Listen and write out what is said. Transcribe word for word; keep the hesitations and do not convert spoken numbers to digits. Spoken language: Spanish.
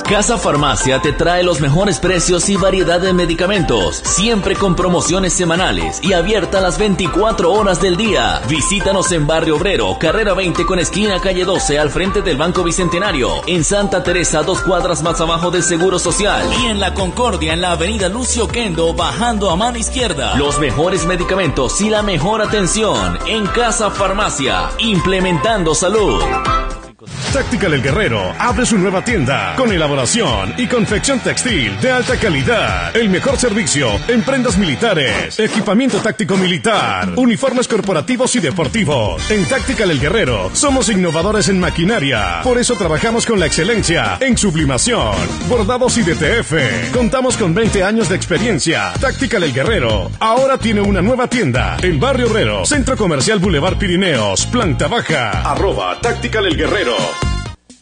Casa Farmacia te trae los mejores precios y variedad de medicamentos, siempre con promociones semanales y abierta las veinticuatro horas del día. Visítanos en Barrio Obrero, carrera veinte con esquina calle doce, al frente del Banco Bicentenario. En Santa Teresa, dos cuadras más abajo del Seguro Social. Y en La Concordia, en la avenida Lucio Kendo, bajando a mano izquierda. Los mejores medicamentos y la mejor atención en Casa Farmacia, implementando salud. Tactical El Guerrero abre su nueva tienda con elaboración y confección textil de alta calidad. El mejor servicio en prendas militares, equipamiento táctico militar, uniformes corporativos y deportivos. En Tactical El Guerrero somos innovadores en maquinaria. Por eso trabajamos con la excelencia en sublimación, bordados y D T F. Contamos con veinte años de experiencia. Tactical El Guerrero ahora tiene una nueva tienda en Barrio Obrero, Centro Comercial Boulevard Pirineos, planta baja. Arroba Tactical El Guerrero.